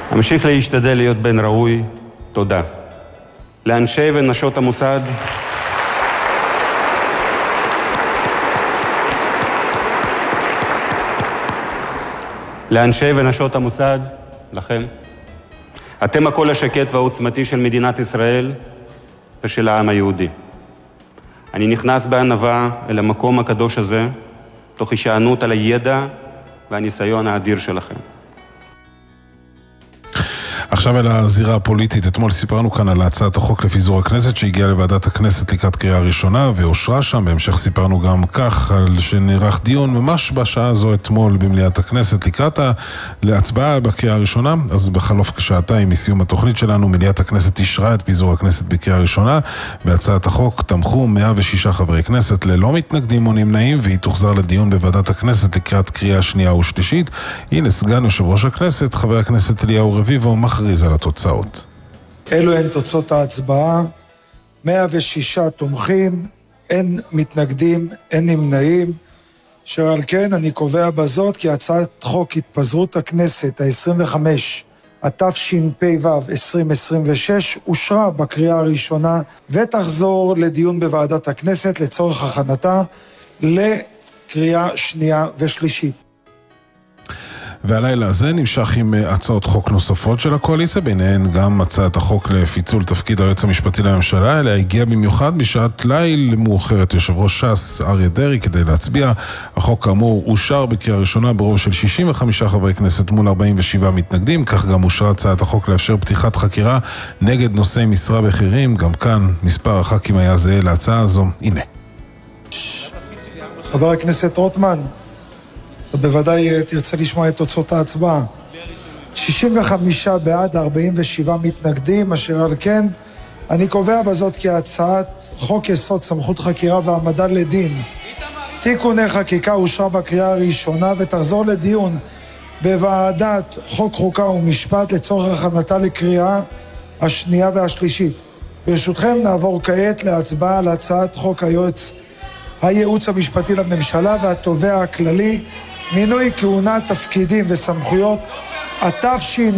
אמשיך להשתדל להיות בן ראוי. תודה. לאנשי ונשות המוסד, לאנשי ונשות המוסד, לכם. אתם הקול השקט והעוצמתי של מדינת ישראל ושל העם היהודי. אני נכנס בענווה אל המקום הקדוש הזה, תוך הישענות על הידע והניסיון האדיר שלכם. עכשיו אל הזירה הפוליטית. אתמול סיפרנו כאן על הצעת החוק לפיזור הכנסת שהגיעה לוועדת הכנסת לקראת קריאה ראשונה ואושרה שם. בהמשך סיפרנו גם כך על שנערך דיון ממש בשעה הזו אתמול במליאת הכנסת לקראת להצבעה בקריאה הראשונה. אז בחלוף כשעתיים מסיום התוכנית שלנו מליאת הכנסת אישרה את פיזור הכנסת בקריאה ראשונה. בהצעת החוק תמכו 106 חברי כנסת ללא מתנגדים או נמנעים, והיא תוחזר לדיון בוועדת הכנסת לקראת קריאה שנייה ושלישית. הנה סגן יושב ראש הכנסת חבר הכנסת אליהו רביבו מכריז על התוצאות. אלו הן תוצאות ההצבעה. 106 תומכים, אין מתנגדים, אין נמנעים. שעל כן אני קובע בזאת כי הצעת חוק התפזרות הכנסת ה-25 התשפ"ו 2026 אושרה בקריאה הראשונה ותחזור לדיון בוועדת הכנסת לצורך הכנתה לקריאה שנייה ושלישית. והלילה הזה נמשך עם הצעות חוק נוספות של הקואליציה, ביניהן גם הצעת החוק לפיצול תפקיד היועץ המשפטי לממשלה, אליה הגיע במיוחד בשעת ליל מאוחרת יושב ראש ש"ס אריה דרעי כדי להצביע. החוק כאמור אושר בקריאה ראשונה ברוב של 65 חברי כנסת מול 47 מתנגדים. כך גם אושרה הצעת החוק לאפשר פתיחת חקירה נגד נושאי משרה בכירים. גם כאן מספר הח"כים היה זהה להצעה הזו. הנה. חבר הכנסת רוטמן, אתה בוודאי תרצה לשמוע את תוצאות ההצבעה. 65 בעד, 47 מתנגדים, אשר על כן אני קובע בזאת כי הצעת חוק יסוד סמכות חקירה והעמדה לדין תיקוני חקיקה אושרה בקריאה הראשונה ותחזור לדיון בוועדת חוק חוקה ומשפט לצורך הכנתה לקריאה השנייה והשלישית. ברשותכם נעבור כעת להצבעה על הצעת חוק הייעוץ המשפטי לממשלה והתובע הכללי, מינוי כהונה, תפקידים וסמכויות,